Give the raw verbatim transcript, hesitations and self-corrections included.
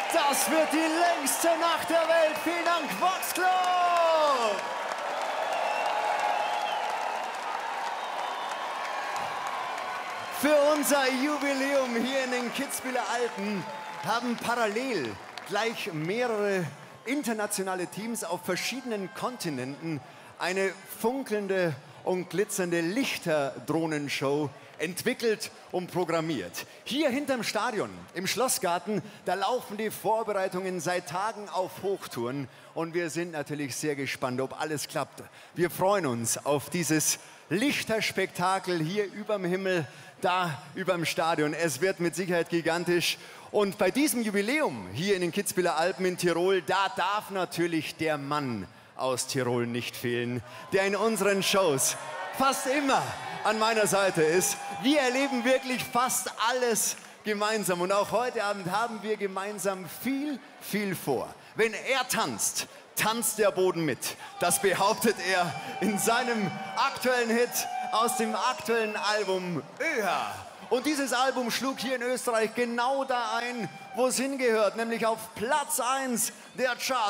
Das wird die längste Nacht der Welt. Vielen Dank, Vox Club! Für unser Jubiläum hier in den Kitzbüheler Alpen haben parallel gleich mehrere internationale Teams auf verschiedenen Kontinenten eine funkelnde und glitzernde Lichterdrohnenshow entwickelt und programmiert. Hier hinterm Stadion, im Schlossgarten, da laufen die Vorbereitungen seit Tagen auf Hochtouren und wir sind natürlich sehr gespannt, ob alles klappt. Wir freuen uns auf dieses Lichterspektakel hier überm Himmel, da überm Stadion. Es wird mit Sicherheit gigantisch. Und bei diesem Jubiläum hier in den Kitzbüheler Alpen in Tirol, da darf natürlich der Mann aus Tirol nicht fehlen, der in unseren Shows fast immer an meiner Seite ist. Wir erleben wirklich fast alles gemeinsam und auch heute Abend haben wir gemeinsam viel, viel vor. Wenn er tanzt, tanzt der Boden mit. Das behauptet er in seinem aktuellen Hit aus dem aktuellen Album Öha. Und dieses Album schlug hier in Österreich genau da ein, wo es hingehört, nämlich auf Platz eins der Charts.